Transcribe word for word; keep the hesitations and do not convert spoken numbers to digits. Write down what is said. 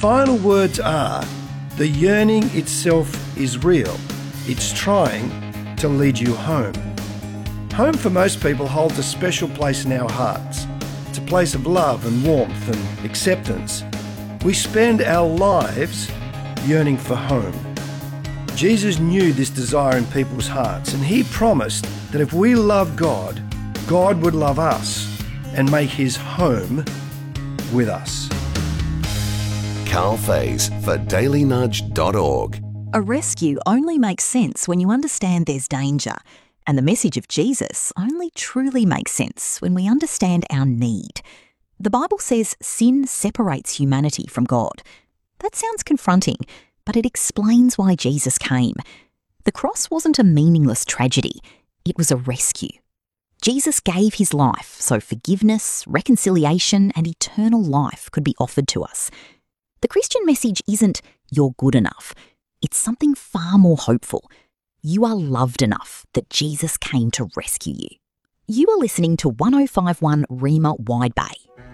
final words are, the yearning itself is real. It's trying to lead you home. Home for most people holds a special place in our hearts. It's a place of love and warmth and acceptance. We spend our lives yearning for home. Jesus knew this desire in people's hearts, and he promised that if we love God, God would love us and make his home with us. Carl Faze for daily nudge dot org. A rescue only makes sense when you understand there's danger, and the message of Jesus only truly makes sense when we understand our need. The Bible says sin separates humanity from God. That sounds confronting, but it explains why Jesus came. The cross wasn't a meaningless tragedy, it was a rescue. Jesus gave his life so forgiveness, reconciliation, and eternal life could be offered to us. The Christian message isn't "you're good enough." It's something far more hopeful. You are loved enough that Jesus came to rescue you. You are listening to one oh five point one Rhema Wide Bay.